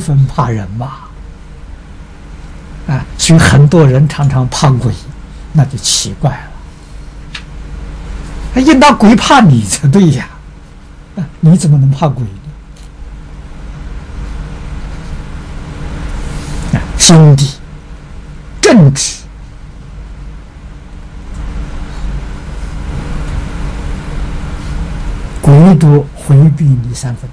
分怕人嘛。啊，所以很多人常常怕鬼，那就奇怪了。应当鬼怕你才对呀，你怎么能怕鬼呢？心地正直，鬼都回避你3分。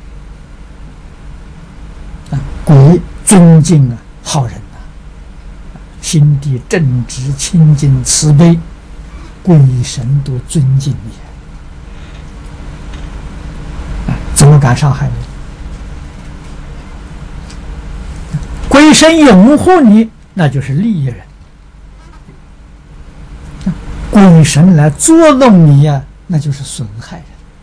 鬼尊敬好人心地正直、清净、慈悲，鬼神都尊敬你，怎么敢伤害你？鬼神拥护你，那就是利益人；鬼神来捉弄你呀，那就是损害人。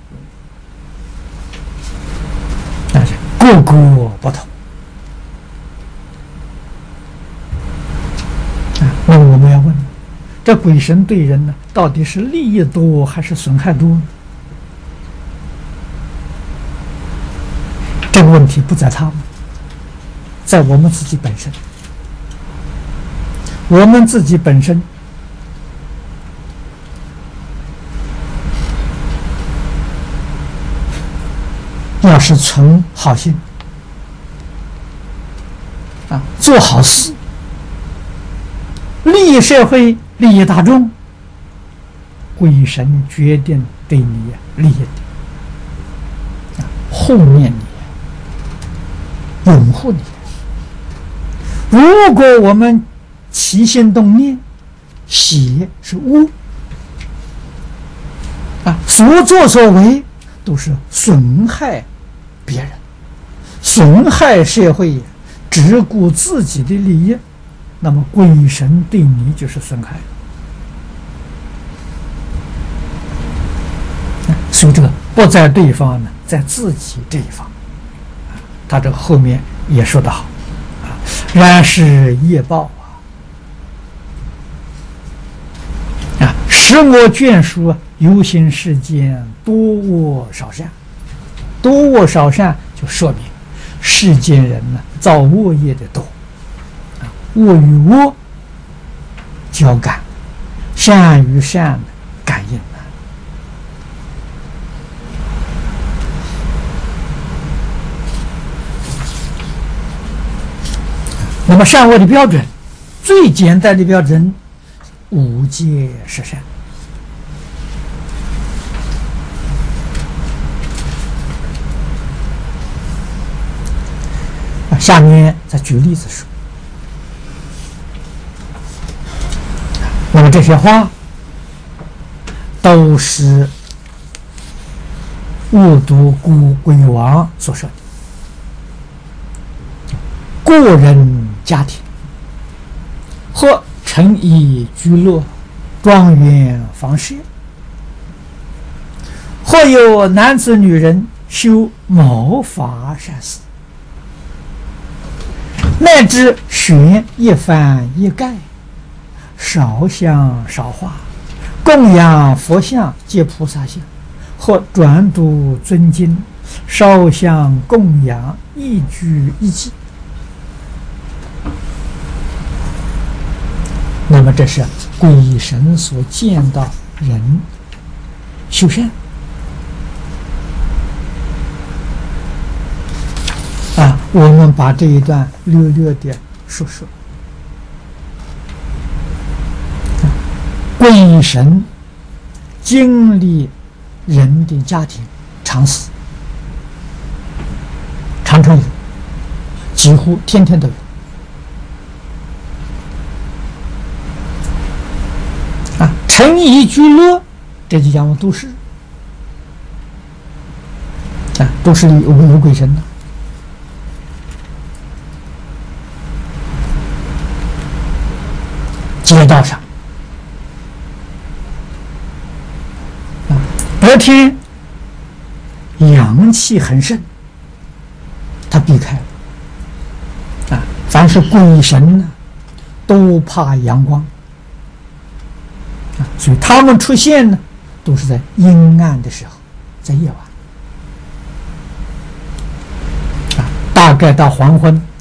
但是个个不同。那么我们要问，这鬼神对人呢，到底是利益多还是损害多呢？这个问题不在他们，在我们自己本身。我们自己本身要是存好心做好事，利益社会，利益大众，鬼神决定对你利益的，护念你，拥护你。如果我们起心动念，邪是恶所作所为都是损害别人，损害社会，只顾自己的利益，那么鬼神对你就是损害。所以这个不在对方呢，在自己这一方。他这后面也说得好，然是业报使我眷属有心世间多恶少善。多恶少善就说明世间人呢造恶业的多，恶与恶交感，善与善感应。那么善恶的标准，最简单的标准5戒十善。下面再举例子说，那么这些话都是误读古鬼王所说的。个人家庭或城邑居乐、庄园房舍，或有男子女人修毛发善事，乃至选一幡一盖，少香少花，供养佛像及菩萨像，或转读尊经，烧香供养，一举一祭。那么这是鬼神所见到人修善我们把这一段略略的说说。鬼神经历人的家庭常死，常常有，几乎天天都有。城邑居乐，这就讲都市都市里有鬼神的。街道上白天阳气很盛，他避开了凡是鬼神呢都怕阳光所以他们出现呢都是在阴暗的时候，在夜晚大概到黄昏